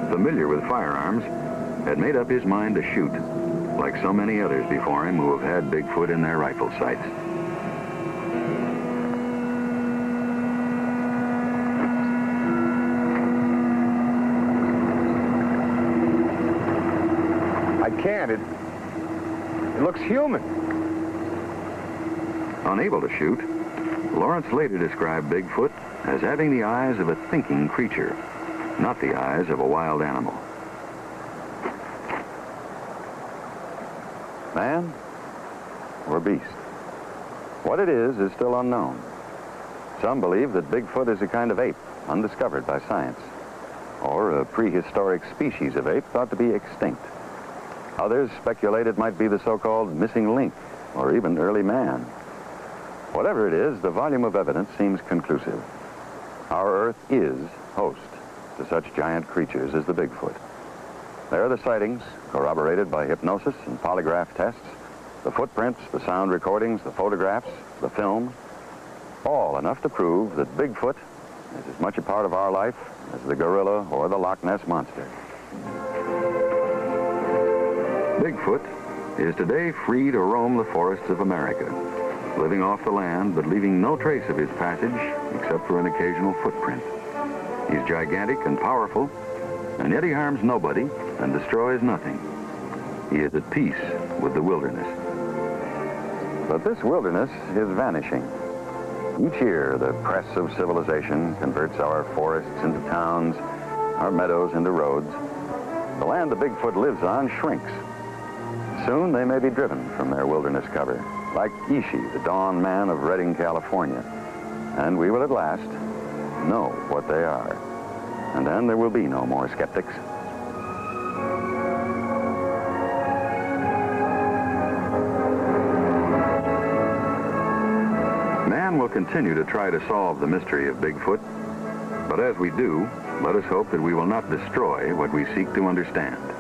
familiar with firearms, had made up his mind to shoot, like so many others before him who have had Bigfoot in their rifle sights. I can't. It looks human. Unable to shoot, Lawrence later described Bigfoot as having the eyes of a thinking creature, not the eyes of a wild animal. Man or beast? What it is still unknown. Some believe that Bigfoot is a kind of ape, undiscovered by science, or a prehistoric species of ape thought to be extinct. Others speculate it might be the so-called missing link, or even early man. Whatever it is, the volume of evidence seems conclusive. Our Earth is host to such giant creatures as the Bigfoot. There are the sightings, corroborated by hypnosis and polygraph tests, the footprints, the sound recordings, the photographs, the film, all enough to prove that Bigfoot is as much a part of our life as the gorilla or the Loch Ness Monster. Bigfoot is today free to roam the forests of America, living off the land but leaving no trace of his passage except for an occasional footprint. He's gigantic and powerful, and yet he harms nobody and destroys nothing. He is at peace with the wilderness. But this wilderness is vanishing. Each year, the press of civilization converts our forests into towns, our meadows into roads. The land the Bigfoot lives on shrinks. Soon they may be driven from their wilderness cover, like Ishi, the dawn man of Redding, California. And we will at last know what they are. And then there will be no more skeptics. Man will continue to try to solve the mystery of Bigfoot, but as we do, let us hope that we will not destroy what we seek to understand.